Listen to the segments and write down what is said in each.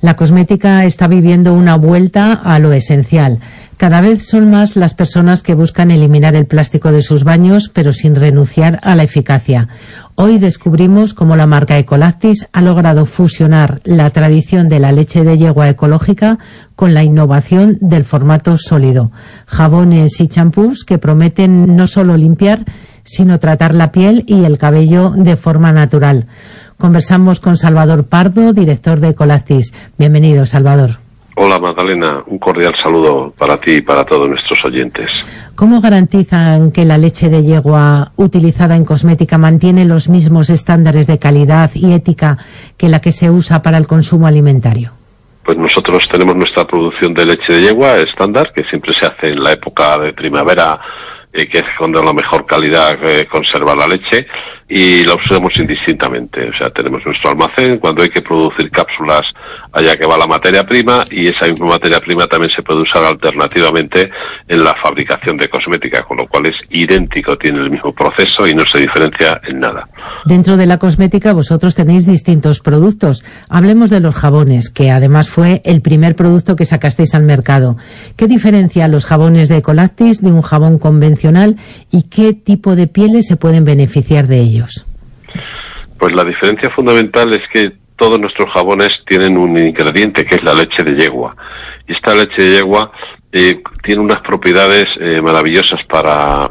La cosmética está viviendo una vuelta a lo esencial. Cada vez son más las personas que buscan eliminar el plástico de sus baños, pero sin renunciar a la eficacia. Hoy descubrimos cómo la marca Ecolactis ha logrado fusionar la tradición de la leche de yegua ecológica con la innovación del formato sólido. Jabones y champús que prometen no solo limpiar, sino tratar la piel y el cabello de forma natural. Conversamos con Salvador Pardo, director de Ecolactis. Bienvenido, Salvador. Hola Magdalena, un cordial saludo para ti y para todos nuestros oyentes. ¿Cómo garantizan que la leche de yegua utilizada en cosmética mantiene los mismos estándares de calidad y ética que la que se usa para el consumo alimentario? Pues nosotros tenemos nuestra producción de leche de yegua estándar, que siempre se hace en la época de primavera, que es cuando la mejor calidad conserva la leche, y la usamos indistintamente. O sea, tenemos nuestro almacén, cuando hay que producir cápsulas allá que va la materia prima, y esa misma materia prima también se puede usar alternativamente en la fabricación de cosmética, con lo cual es idéntico, tiene el mismo proceso y no se diferencia en nada. Dentro de la cosmética vosotros tenéis distintos productos. Hablemos de los jabones, que además fue el primer producto que sacasteis al mercado. ¿Qué diferencia los jabones de Ecolactis de un jabón convencional y qué tipo de pieles se pueden beneficiar de ellos? Pues la diferencia fundamental es que todos nuestros jabones tienen un ingrediente que es la leche de yegua. Y esta leche de yegua tiene unas propiedades maravillosas para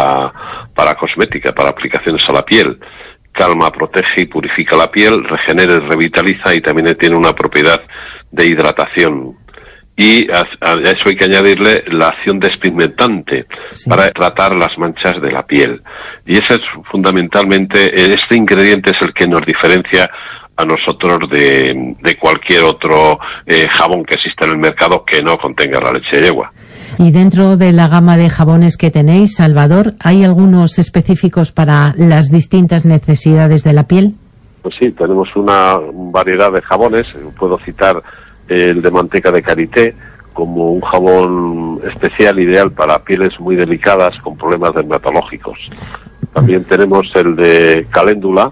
cosmética, para aplicaciones a la piel. Calma, protege y purifica la piel, regenera y revitaliza, y también tiene una propiedad de hidratación. Y a eso hay que añadirle la acción despigmentante para tratar las manchas de la piel. Y ese es fundamentalmente, este ingrediente es el que nos diferencia a nosotros de cualquier otro jabón que exista en el mercado que no contenga la leche de yegua. Y dentro de la gama de jabones que tenéis, Salvador, ¿hay algunos específicos para las distintas necesidades de la piel? Pues sí, tenemos una variedad de jabones. Puedo citar el de manteca de karité como un jabón especial ideal para pieles muy delicadas con problemas dermatológicos. También tenemos el de caléndula,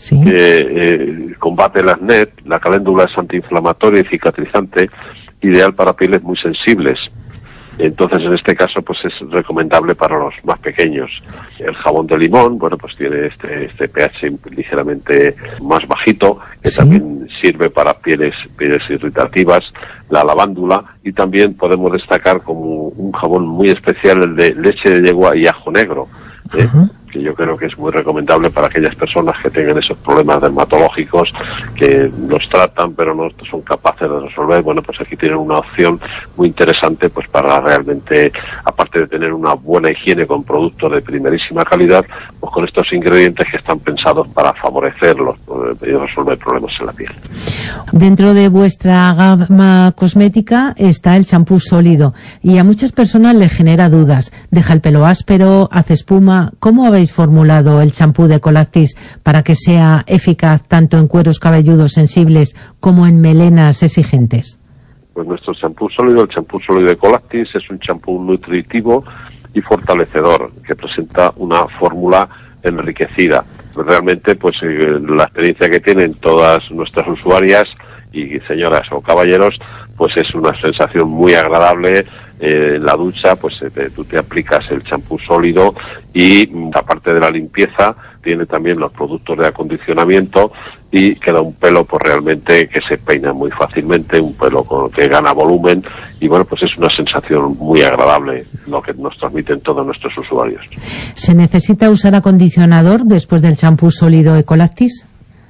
que combate el acné. La caléndula es antiinflamatoria y cicatrizante, ideal para pieles muy sensibles. Entonces, en este caso, pues es recomendable para los más pequeños. El jabón de limón, bueno, pues tiene este pH ligeramente más bajito, que también sirve para pieles irritativas. La lavándula, y también podemos destacar como un jabón muy especial el de leche de yegua y ajo negro, que yo creo que es muy recomendable para aquellas personas que tengan esos problemas dermatológicos, que los tratan pero no son capaces de resolver. Bueno, pues aquí tienen una opción muy interesante, pues para realmente, aparte de tener una buena higiene con productos de primerísima calidad, pues con estos ingredientes que están pensados para favorecerlos y resolver problemas en la piel. Dentro de vuestra gama cosmética está el champú sólido, y a muchas personas les genera dudas. Deja el pelo áspero, hace espuma. ¿Cómo habéis formulado el champú de Ecolactis para que sea eficaz tanto en cueros cabelludos sensibles como en melenas exigentes? Pues nuestro champú sólido, el champú sólido de Ecolactis, es un champú nutritivo y fortalecedor que presenta una fórmula enriquecida. Realmente, pues la experiencia que tienen todas nuestras usuarias y señoras o caballeros, pues es una sensación muy agradable. En la ducha, pues tú te aplicas el champú sólido, y aparte de la limpieza tiene también los productos de acondicionamiento, y queda un pelo pues realmente que se peina muy fácilmente, un pelo que gana volumen, y bueno, pues es una sensación muy agradable lo que nos transmiten todos nuestros usuarios. ¿Se necesita usar acondicionador después del champú sólido Ecolactis?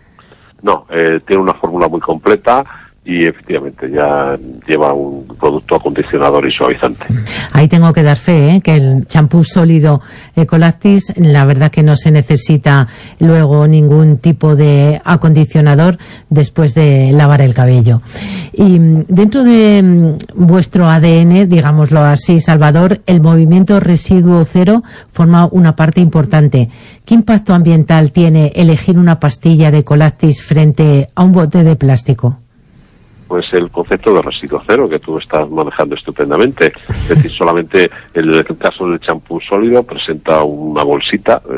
No, tiene una fórmula muy completa y efectivamente ya lleva un producto acondicionador y suavizante. Ahí tengo que dar fe, que el champú sólido Ecolactis, la verdad que no se necesita luego ningún tipo de acondicionador después de lavar el cabello. Y dentro de vuestro ADN, digámoslo así, Salvador, el movimiento residuo cero forma una parte importante. ¿Qué impacto ambiental tiene elegir una pastilla de Ecolactis frente a un bote de plástico? Pues el concepto de residuo cero que tú estás manejando estupendamente. Es decir, solamente en el caso del champú sólido presenta una bolsita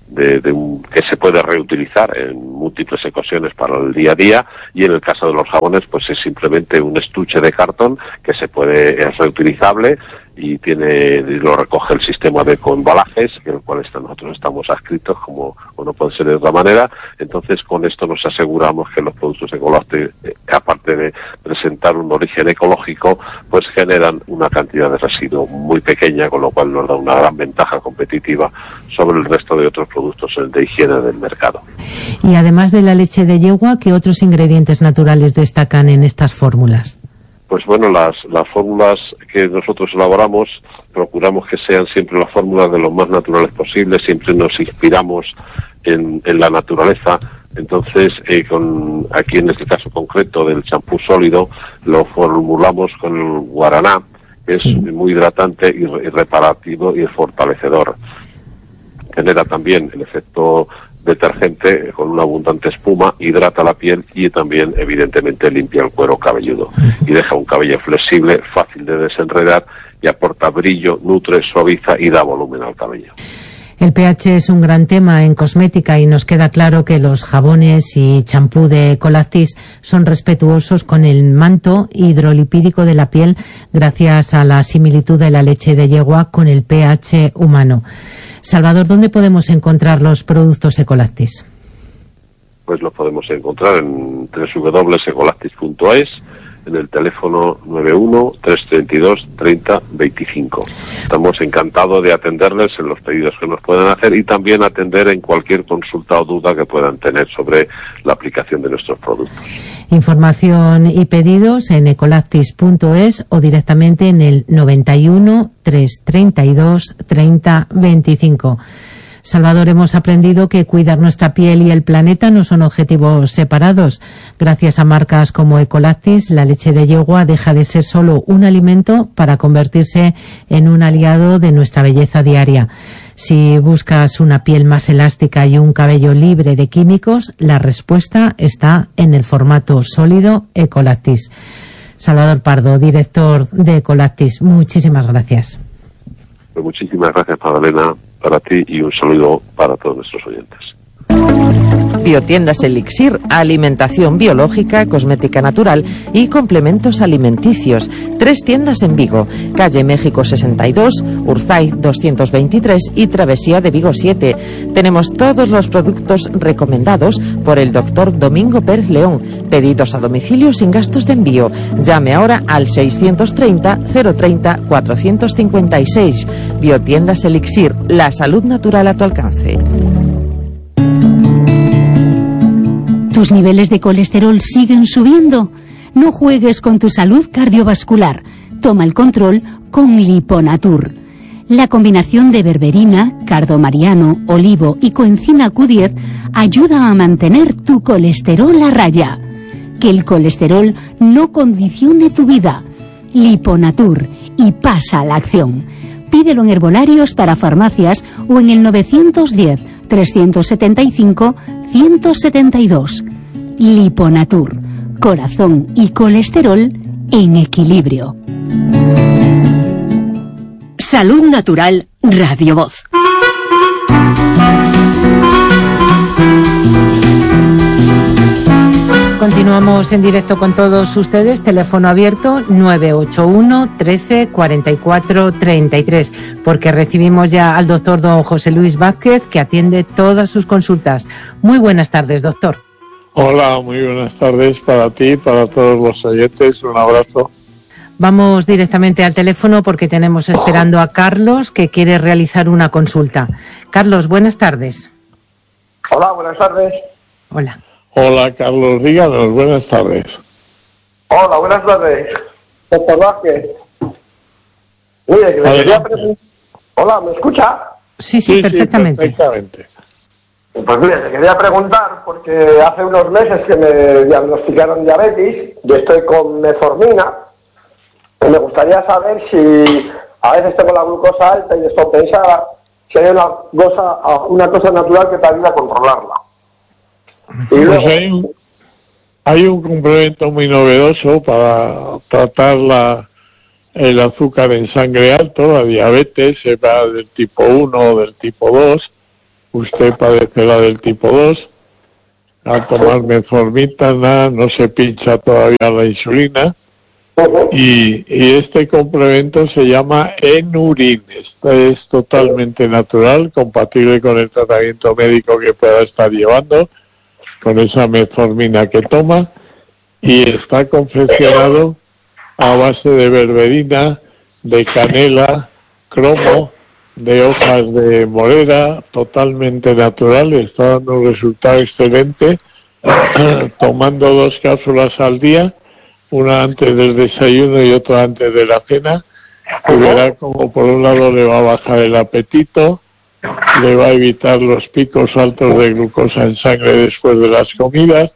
que se puede reutilizar en múltiples ocasiones para el día a día, y en el caso de los jabones pues es simplemente un estuche de cartón que es reutilizable y lo recoge el sistema de embalajes, en el cual nosotros estamos adscritos, como no puede ser de otra manera. Entonces con esto nos aseguramos que los productos Ecolactis, aparte de presentar un origen ecológico, pues generan una cantidad de residuo muy pequeña, con lo cual nos da una gran ventaja competitiva sobre el resto de otros productos de higiene del mercado. Y además de la leche de yegua, ¿qué otros ingredientes naturales destacan en estas fórmulas? Pues bueno, las fórmulas que nosotros elaboramos, procuramos que sean siempre las fórmulas de lo más naturales posibles, siempre nos inspiramos en la naturaleza. Entonces, aquí en este caso concreto del champú sólido, lo formulamos con el guaraná, que es muy hidratante y reparativo y fortalecedor. Genera también el efecto detergente con una abundante espuma, hidrata la piel y también evidentemente limpia el cuero cabelludo y deja un cabello flexible, fácil de desenredar, y aporta brillo, nutre, suaviza y da volumen al cabello. El pH es un gran tema en cosmética y nos queda claro que los jabones y champú de Ecolactis son respetuosos con el manto hidrolipídico de la piel gracias a la similitud de la leche de yegua con el pH humano. Salvador, ¿dónde podemos encontrar los productos Ecolactis? Pues los podemos encontrar en www.ecolactis.es, en el teléfono 91-332-30-25. Estamos encantados de atenderles en los pedidos que nos puedan hacer y también atender en cualquier consulta o duda que puedan tener sobre la aplicación de nuestros productos. Información y pedidos en ecolactis.es o directamente en el 91-332-30-25. Salvador, hemos aprendido que cuidar nuestra piel y el planeta no son objetivos separados. Gracias a marcas como Ecolactis, la leche de yegua deja de ser solo un alimento para convertirse en un aliado de nuestra belleza diaria. Si buscas una piel más elástica y un cabello libre de químicos, la respuesta está en el formato sólido Ecolactis. Salvador Pardo, director de Ecolactis, muchísimas gracias. Pues muchísimas gracias, Magdalena, para ti, y un saludo para todos nuestros oyentes. Biotiendas Elixir, alimentación biológica, cosmética natural y complementos alimenticios. 3 tiendas en Vigo, calle México 62, Urzaiz 223 y Travesía de Vigo 7. Tenemos todos los productos recomendados por el doctor Domingo Pérez León. Pedidos a domicilio sin gastos de envío. Llame ahora al 630 030 456. Biotiendas Elixir, la salud natural a tu alcance. ¿Tus niveles de colesterol siguen subiendo? No juegues con tu salud cardiovascular. Toma el control con Liponatur. La combinación de berberina, cardomariano, olivo y coenzima Q10 ayuda a mantener tu colesterol a raya. Que el colesterol no condicione tu vida. Liponatur, y pasa a la acción. Pídelo en herbolarios para farmacias o en el 910-375-172. Liponatur, corazón y colesterol en equilibrio. Salud Natural, Radio Voz. Continuamos en directo con todos ustedes. Teléfono abierto 981 13 44 33, porque recibimos ya al doctor don José Luis Vázquez, que atiende todas sus consultas. Muy buenas tardes, doctor. Hola, muy buenas tardes para ti y para todos los oyentes. Un abrazo. Vamos directamente al teléfono porque tenemos esperando a Carlos, que quiere realizar una consulta. Carlos, buenas tardes. Hola, buenas tardes. Hola. Hola, Carlos, díganos, buenas tardes. Hola, buenas tardes. Doctor Vázquez. Mire, que le quería preguntar... Hola, ¿me escucha? Sí, perfectamente. Sí, perfectamente. Pues mire, le quería preguntar, porque hace unos meses que me diagnosticaron diabetes y estoy con metformina. Y me gustaría saber si a veces tengo la glucosa alta y descompensada, si hay una cosa natural que te ayuda a controlarla. Y luego, pues hay un complemento muy novedoso para tratar el azúcar en sangre alto, la diabetes, sea del tipo 1 o del tipo 2, usted padecerá del tipo 2. Al tomar metformina no se pincha todavía la insulina. Y este complemento se llama Enurin. Este es totalmente natural, compatible con el tratamiento médico que pueda estar llevando, con esa metformina que toma, y está confeccionado a base de berberina, de canela, cromo, de hojas de morera, totalmente natural. Está dando un resultado excelente, tomando 2 cápsulas al día, una antes del desayuno y otra antes de la cena, y verá como por un lado le va a bajar el apetito, le va a evitar los picos altos de glucosa en sangre después de las comidas,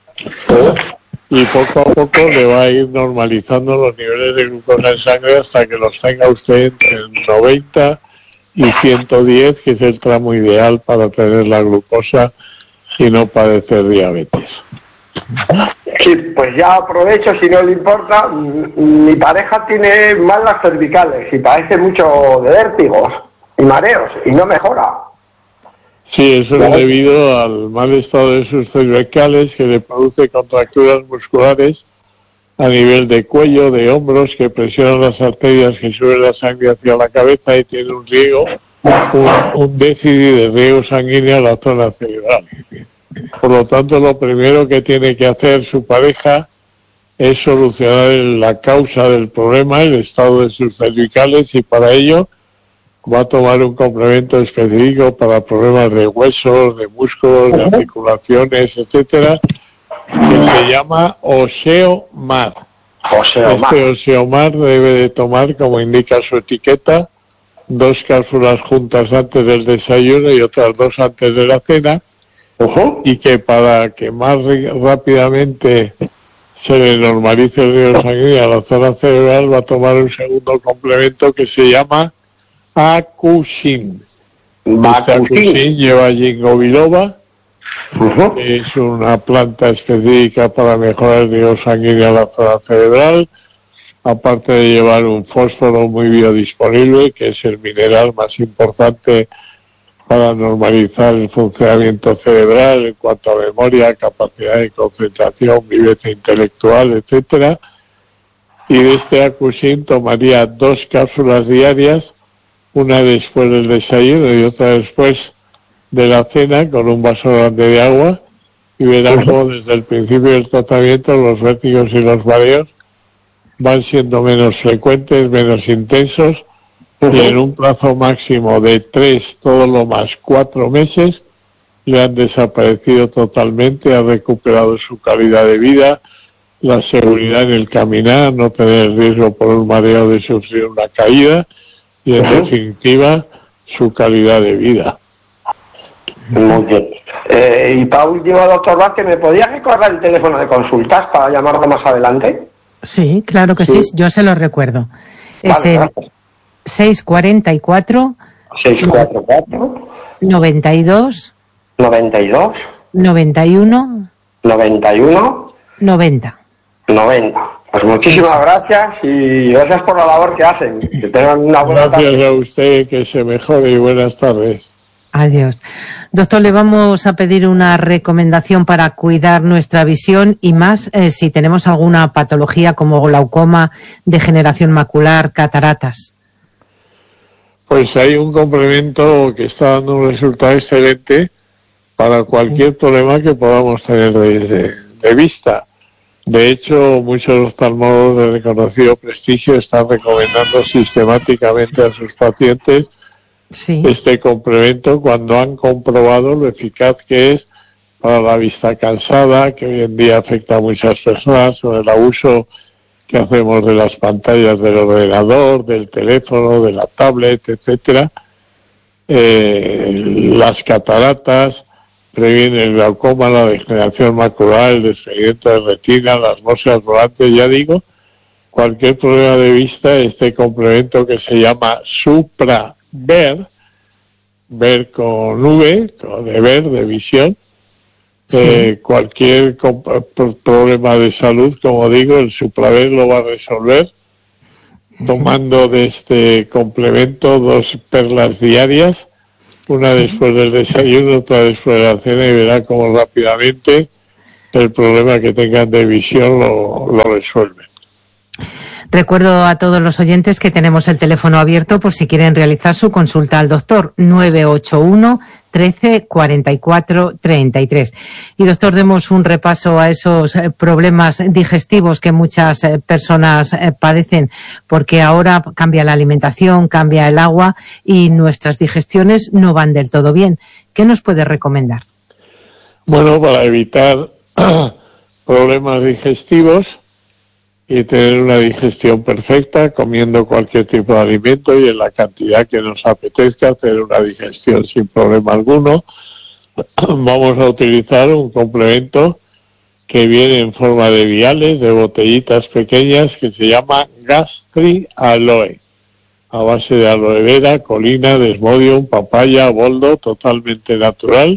y poco a poco le va a ir normalizando los niveles de glucosa en sangre hasta que los tenga usted entre 90 y 110, que es el tramo ideal para tener la glucosa y no padecer diabetes. Sí, pues ya aprovecho, si no le importa. Mi pareja tiene mal las cervicales y padece mucho de vértigos y mareos y no mejora. Sí, eso es debido al mal estado de sus cervicales, que le produce contracturas musculares a nivel de cuello, de hombros, que presionan las arterias que suben la sangre hacia la cabeza y tiene un riego, un déficit de riego sanguíneo a la zona cerebral. Por lo tanto, lo primero que tiene que hacer su pareja es solucionar la causa del problema, el estado de sus cervicales, y para ello va a tomar un complemento específico para problemas de huesos, de músculos, de articulaciones, etcétera, que se llama Osteomar. Este Osteomar debe de tomar, como indica su etiqueta, 2 cápsulas juntas antes del desayuno y otras 2 antes de la cena, y que para que más rápidamente se le normalice el riego sanguíneo a la zona cerebral va a tomar un segundo complemento que se llama Acusin. Acusin lleva ginkgo biloba, que es una planta específica para mejorar el riego sanguíneo a la zona cerebral, aparte de llevar un fósforo muy biodisponible, que es el mineral más importante para normalizar el funcionamiento cerebral en cuanto a memoria, capacidad de concentración, viveza intelectual, etcétera. Y de este Acusin tomaría 2 cápsulas diarias, una después del desayuno y otra después de la cena, con un vaso grande de agua, y verá cómo desde el principio del tratamiento los vértigos y los mareos van siendo menos frecuentes, menos intensos, y en un plazo máximo de 3, todo lo más 4 meses, le han desaparecido totalmente, ha recuperado su calidad de vida, la seguridad en el caminar, no tener riesgo por un mareo de sufrir una caída, y en definitiva su calidad de vida. Muy bien. Y para último, doctor Vázquez, ¿me podía recordar el teléfono de consultas para llamarlo más adelante? Sí, claro que sí, yo se lo recuerdo. Es el 644 92 91 90. Pues muchísimas gracias y gracias por la labor que hacen. Que tengan una buena tarde. Gracias a usted, que se mejore y buenas tardes. Adiós. Doctor, le vamos a pedir una recomendación para cuidar nuestra visión y más si tenemos alguna patología como glaucoma, degeneración macular, cataratas. Pues hay un complemento que está dando un resultado excelente para cualquier problema que podamos tener de vista. De hecho, muchos oftalmólogos de reconocido prestigio están recomendando sistemáticamente a sus pacientes este complemento cuando han comprobado lo eficaz que es para la vista cansada, que hoy en día afecta a muchas personas, con el abuso que hacemos de las pantallas del ordenador, del teléfono, de la tablet, etcétera. Las cataratas, previene el glaucoma, la degeneración macular, el desfiguramiento de retina, las moscas volantes, ya digo, cualquier problema de vista, este complemento que se llama SupraVer, ver con V, de ver, de visión, cualquier problema de salud, como digo, el SupraVer lo va a resolver, tomando de este complemento 2 perlas diarias, una después del desayuno, otra después de la cena, y verá cómo rápidamente el problema que tengan de visión lo resuelven. Recuerdo a todos los oyentes que tenemos el teléfono abierto por si quieren realizar su consulta al doctor, 981 13 44 33. Y doctor, demos un repaso a esos problemas digestivos que muchas personas padecen, porque ahora cambia la alimentación, cambia el agua y nuestras digestiones no van del todo bien. ¿Qué nos puede recomendar? Bueno, para evitar problemas digestivos y tener una digestión perfecta, comiendo cualquier tipo de alimento y en la cantidad que nos apetezca, hacer una digestión sin problema alguno, vamos a utilizar un complemento que viene en forma de viales, de botellitas pequeñas, que se llama Gastri Aloe, a base de aloe vera, colina, desmodium, papaya, boldo, totalmente natural.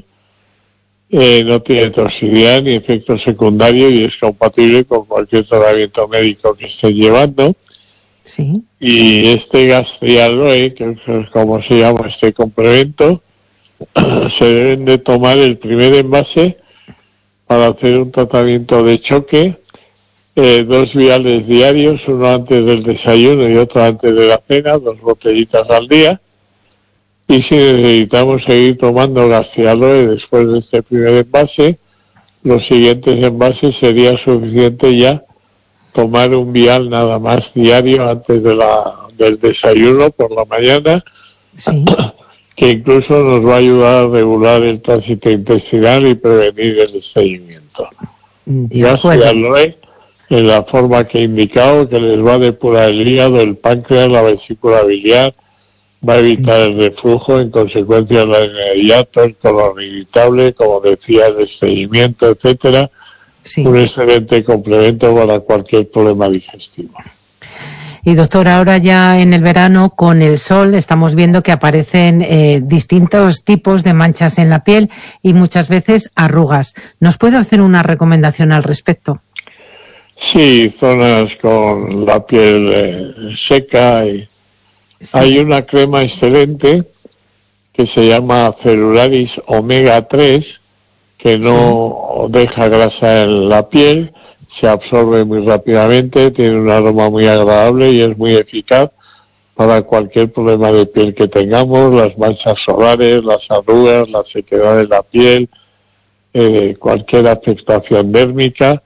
No tiene toxicidad ni efectos secundarios y es compatible con cualquier tratamiento médico que esté llevando. Sí. Y este Gastri Aloe, que es como se llama este complemento, se deben de tomar el primer envase para hacer un tratamiento de choque, 2 viales diarios, uno antes del desayuno y otro antes de la cena, 2 botellitas al día. Y si necesitamos seguir tomando Gastri Aloe después de este primer envase, los siguientes envases sería suficiente ya tomar un vial nada más diario antes del desayuno por la mañana, Sí. que incluso nos va a ayudar a regular el tránsito intestinal y prevenir el estreñimiento. Gastri Aloe en la forma que he indicado, que les va a depurar el hígado, el páncreas, la vesícula biliar, va a evitar el reflujo, en consecuencia la hiato, el colon irritable, como decía, el estreñimiento, etcétera. Sí. Un excelente complemento para cualquier problema digestivo. Y doctor, ahora ya en el verano con el sol estamos viendo que aparecen distintos tipos de manchas en la piel y muchas veces arrugas. ¿Nos puede hacer una recomendación al respecto? Sí, zonas con la piel seca y Sí. hay una crema excelente que se llama Celularis Omega 3, que no deja grasa en la piel, se absorbe muy rápidamente, tiene un aroma muy agradable y es muy eficaz para cualquier problema de piel que tengamos, las manchas solares, las arrugas, la sequedad de la piel, cualquier afectación dérmica.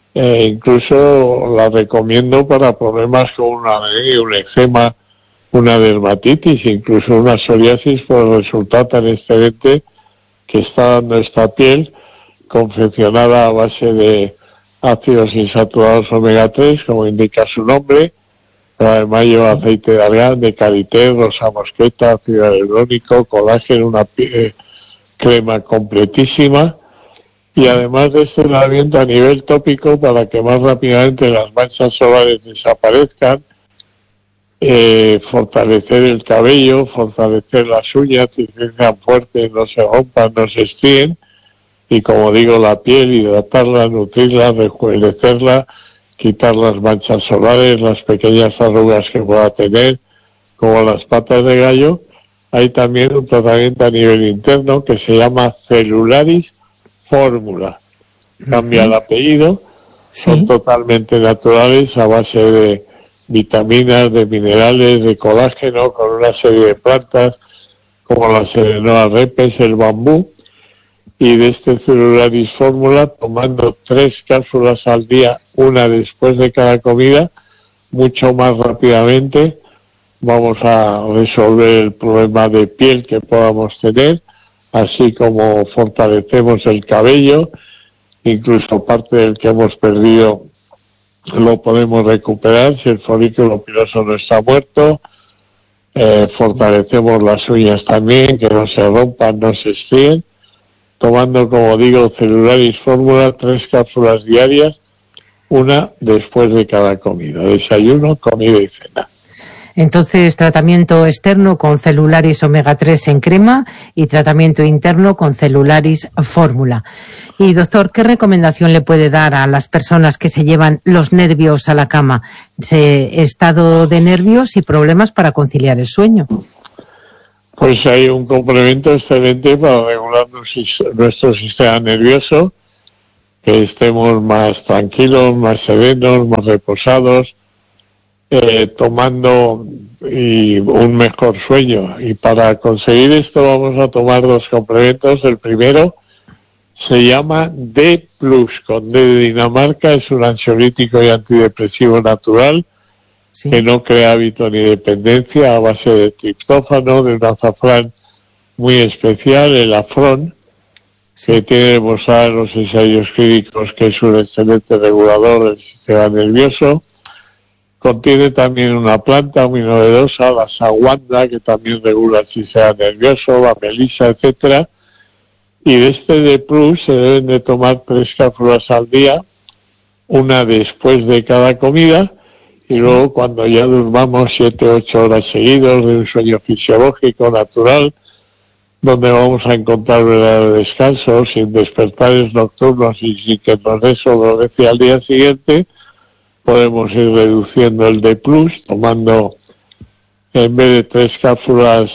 Incluso la recomiendo para problemas con un eczema, una dermatitis, incluso una psoriasis, por el resultado tan excelente que está dando esta piel, confeccionada a base de ácidos insaturados omega 3, como indica su nombre, pero además lleva aceite de argán, de karité, rosa mosqueta, ácido hialurónico, colágeno, una crema completísima. Y además de este tratamiento a nivel tópico, para que más rápidamente las manchas solares desaparezcan, fortalecer el cabello, fortalecer las uñas, que sean fuertes, no se rompan, no se estríen, y como digo, la piel, hidratarla, nutrirla, rejuvenecerla, quitar las manchas solares, las pequeñas arrugas que pueda tener, como las patas de gallo. Hay también un tratamiento a nivel interno que se llama Celularis Fórmula. Cambia el apellido, son totalmente naturales, a base de vitaminas, de minerales, de colágeno, con una serie de plantas como la Serenoa repes, el bambú, y de este Celularis Fórmula, tomando 3 cápsulas al día, una después de cada comida, mucho más rápidamente vamos a resolver el problema de piel que podamos tener, así como fortalecemos el cabello, incluso parte del que hemos perdido lo podemos recuperar si el folículo piloso no está muerto. Fortalecemos las uñas también, que no se rompan, no se estríen, tomando, como digo, Celularis Fórmula, 3 cápsulas diarias, una después de cada comida, desayuno, comida y cena. Entonces, tratamiento externo con Celularis Omega 3 en crema y tratamiento interno con Celularis Fórmula. Y doctor, ¿qué recomendación le puede dar a las personas que se llevan los nervios a la cama? Estado de nervios y problemas para conciliar el sueño. Pues hay un complemento excelente para regular nuestro sistema nervioso, que estemos más tranquilos, más serenos, más reposados, tomando un mejor sueño. Y para conseguir esto vamos a tomar 2 complementos. El primero se llama D+, con D de Dinamarca, es un ansiolítico y antidepresivo natural, sí, que no crea hábito ni dependencia, a base de triptófano, de un azafrán muy especial, el afrón, sí, que tiene demostrado en los ensayos clínicos que es un excelente regulador del sistema nervioso. Contiene también una planta muy novedosa, la saguanda, que también regula el sistema nervioso, la melisa, etcétera. Y de este D+, se deben de tomar 3 cápsulas al día, una después de cada comida, y sí, luego cuando ya durmamos 7-8 horas seguidos de un sueño fisiológico natural, donde vamos a encontrar verdadero descanso, sin despertares nocturnos y sin que nos dé somnolencia al día siguiente, podemos ir reduciendo el D+, tomando, en vez de 3 cápsulas,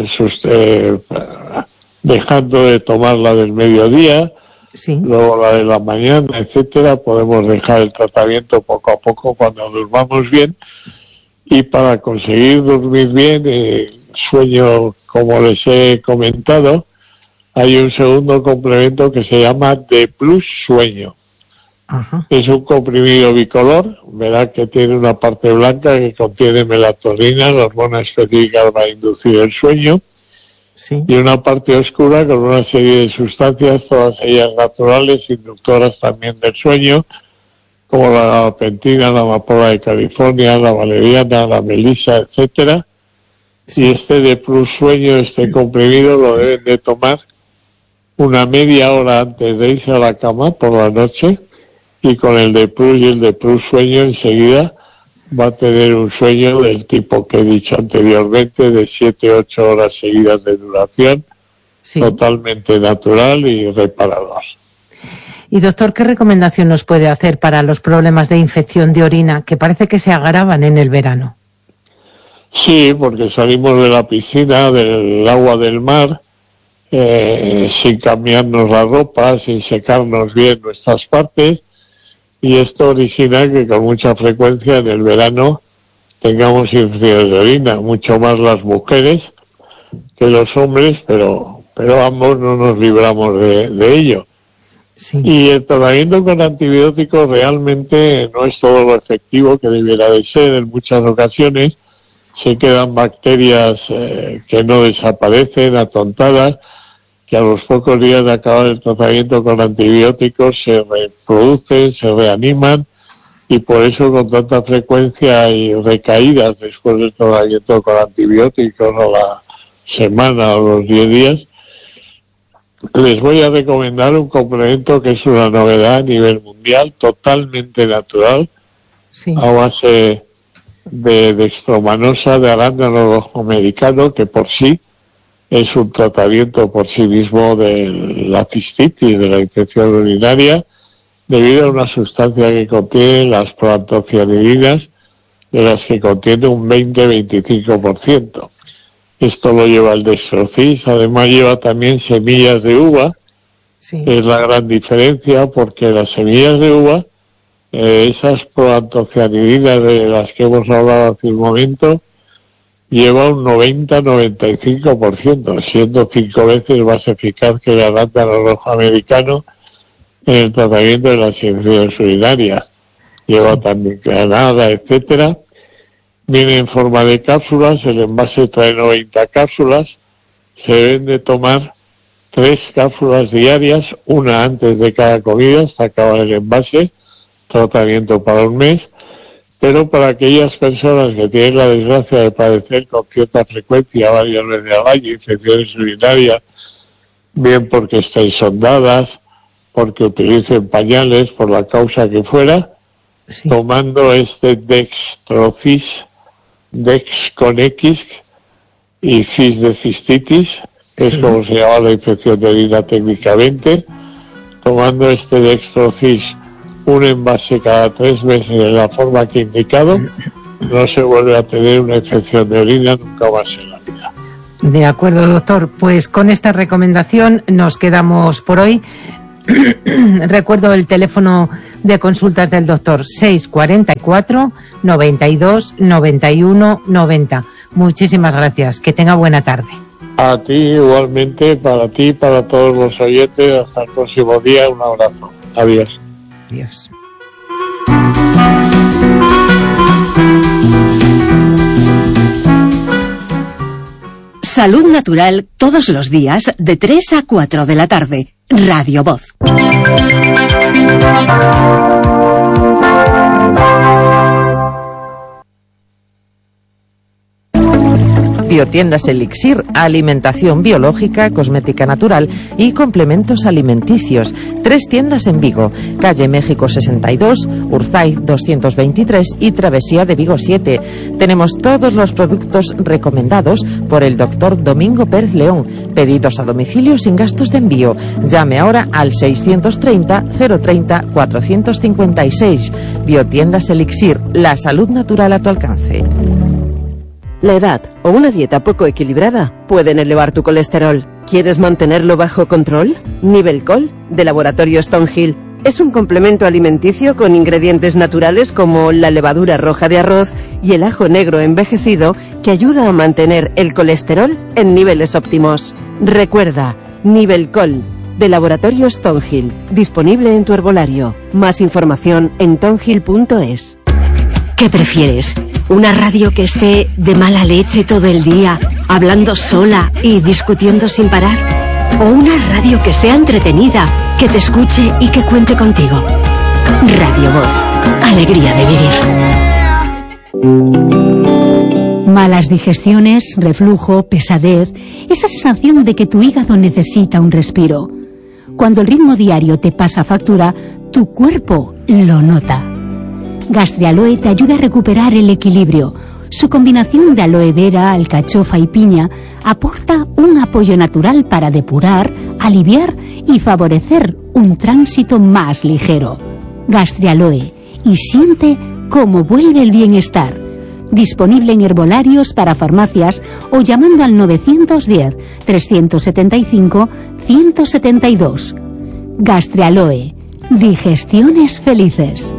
dejando de tomar la del mediodía, sí, luego la de la mañana, etcétera. Podemos dejar el tratamiento poco a poco cuando durmamos bien. Y para conseguir dormir bien, sueño, como les he comentado, hay un segundo complemento que se llama D+ Sueño. Ajá. Es un comprimido bicolor, verá que tiene una parte blanca que contiene melatonina, la hormona específica para inducir el sueño, sí, y una parte oscura con una serie de sustancias, todas ellas naturales, inductoras también del sueño, como la gabapentina, la amapola de California, la valeriana, la melisa, etcétera. Sí. Y este D+ Sueño, este comprimido, lo deben de tomar una media hora antes de irse a la cama por la noche, y con el D+ y el D+ Sueño enseguida va a tener un sueño del tipo que he dicho anteriormente, de 7-8 horas seguidas de duración, sí, totalmente natural y reparador. Y doctor, ¿qué recomendación nos puede hacer para los problemas de infección de orina que parece que se agravan en el verano? Sí, porque salimos de la piscina, del agua del mar, sin cambiarnos la ropa, sin secarnos bien nuestras partes, y esto origina que con mucha frecuencia en el verano tengamos infecciones de orina, mucho más las mujeres que los hombres, pero ambos no nos libramos de ello. Sí. Y el tratamiento con antibióticos realmente no es todo lo efectivo que debiera de ser. En muchas ocasiones se quedan bacterias que no desaparecen, atontadas, que a los pocos días de acabar el tratamiento con antibióticos se reproducen, se reaniman, y por eso con tanta frecuencia hay recaídas después del tratamiento con antibióticos a la semana o los 10 días. Les voy a recomendar un complemento que es una novedad a nivel mundial, totalmente natural, sí, a base de dextromanosa, de arándano rojo americano, que por sí es un tratamiento por sí mismo de la cistitis, de la infección urinaria, debido a una sustancia que contiene las proantocianidinas, de las que contiene un 20-25%. Esto lo lleva el dextrocis, además lleva también semillas de uva, sí, es la gran diferencia, porque las semillas de uva, esas proantocianidinas de las que hemos hablado hace un momento, lleva un 90-95%, siendo 5 veces más eficaz que el arándano rojo americano en el tratamiento de las infecciones urinarias. Lleva sí, también granada, etcétera. Viene en forma de cápsulas, el envase trae 90 cápsulas, se deben de tomar 3 cápsulas diarias, una antes de cada comida hasta acabar el envase, tratamiento para un mes. Pero para aquellas personas que tienen la desgracia de padecer con cierta frecuencia varias veces al año infecciones urinarias, bien porque estén sondadas, porque utilicen pañales, por la causa que fuera, sí, tomando este dextrocis, dex con X y cis de cistitis, que sí, es como se llama la infección de orina técnicamente, tomando este dextrocis un envase cada 3 meses de la forma que he indicado, no se vuelve a tener una infección de orina nunca más en la vida. De acuerdo, doctor. Pues con esta recomendación nos quedamos por hoy. Recuerdo el teléfono de consultas del doctor, 644 92 91 90. Muchísimas gracias. Que tenga buena tarde. A ti igualmente, para ti, para todos los oyentes. Hasta el próximo día. Un abrazo. Adiós. Adiós. Salud Natural todos los días de 3 a 4 de la tarde. Radio Voz. Biotiendas Elixir, alimentación biológica, cosmética natural y complementos alimenticios. 3 tiendas en Vigo, calle México 62, Urzay 223 y Travesía de Vigo 7. Tenemos todos los productos recomendados por el doctor Domingo Pérez León. Pedidos a domicilio sin gastos de envío. Llame ahora al 630 030 456. Biotiendas Elixir, la salud natural a tu alcance. La edad o una dieta poco equilibrada pueden elevar tu colesterol. ¿Quieres mantenerlo bajo control? Nivelcol, de Laboratorio Stonehill, es un complemento alimenticio con ingredientes naturales como la levadura roja de arroz y el ajo negro envejecido que ayuda a mantener el colesterol en niveles óptimos. Recuerda, Nivelcol, de Laboratorio Stonehill, disponible en tu herbolario. Más información en tonhill.es. ¿Qué prefieres? ¿Una radio que esté de mala leche todo el día, hablando sola y discutiendo sin parar? ¿O una radio que sea entretenida, que te escuche y que cuente contigo? Radio Voz. Alegría de vivir. Malas digestiones, reflujo, pesadez, esa sensación de que tu hígado necesita un respiro. Cuando el ritmo diario te pasa factura, tu cuerpo lo nota. Gastrialoe te ayuda a recuperar el equilibrio. Su combinación de aloe vera, alcachofa y piña aporta un apoyo natural para depurar, aliviar y favorecer un tránsito más ligero. Gastrialoe, y siente cómo vuelve el bienestar. Disponible en herbolarios para farmacias o llamando al 910 375 172. Gastrialoe, digestiones felices.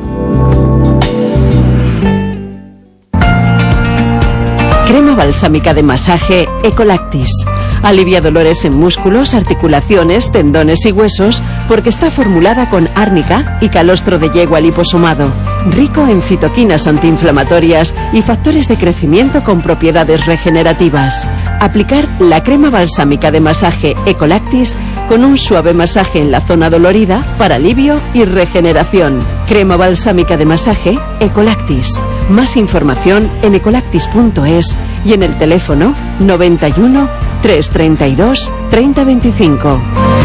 Crema balsámica de masaje Ecolactis. Alivia dolores en músculos, articulaciones, tendones y huesos porque está formulada con árnica y calostro de yegua liposomado. Rico en fitoquinas antiinflamatorias y factores de crecimiento con propiedades regenerativas. Aplicar la crema balsámica de masaje Ecolactis con un suave masaje en la zona dolorida para alivio y regeneración. Crema balsámica de masaje Ecolactis. Más información en ecolactis.es y en el teléfono 91 332 3025.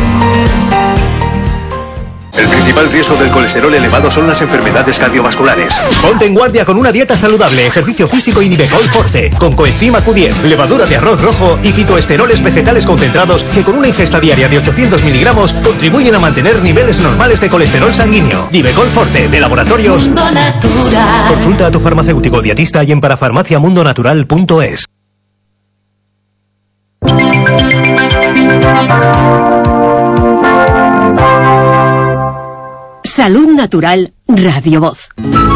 El principal riesgo del colesterol elevado son las enfermedades cardiovasculares. Ponte en guardia con una dieta saludable, ejercicio físico y Nivecol Forte, con coenzima Q10, levadura de arroz rojo y fitoesteroles vegetales concentrados que con una ingesta diaria de 800 miligramos contribuyen a mantener niveles normales de colesterol sanguíneo. Nivecol Forte, de Laboratorios Mundo Natural. Consulta a tu farmacéutico dietista y en parafarmaciamundonatural.es. Salud Natural, Radio Voz.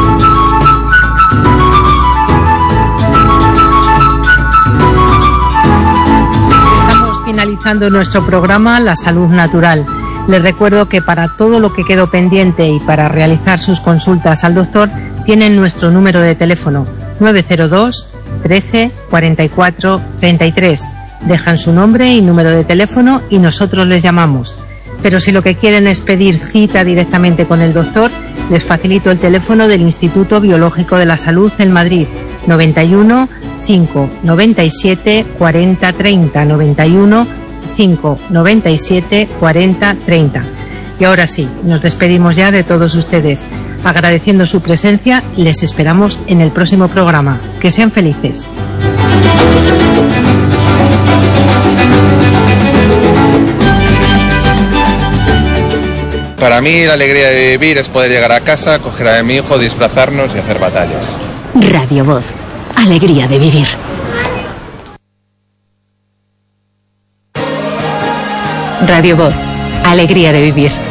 Estamos finalizando nuestro programa La Salud Natural. Les recuerdo que para todo lo que quedó pendiente y para realizar sus consultas al doctor, tienen nuestro número de teléfono 902 13 44 33. Dejan su nombre y número de teléfono y nosotros les llamamos. Pero si lo que quieren es pedir cita directamente con el doctor, les facilito el teléfono del Instituto Biológico de la Salud en Madrid, 91 5 97 40 30, 91 5 97 40 30. Y ahora sí, nos despedimos ya de todos ustedes. Agradeciendo su presencia, les esperamos en el próximo programa. Que sean felices. Para mí la alegría de vivir es poder llegar a casa, coger a mi hijo, disfrazarnos y hacer batallas. Radio Voz. Alegría de vivir. Radio Voz. Alegría de vivir.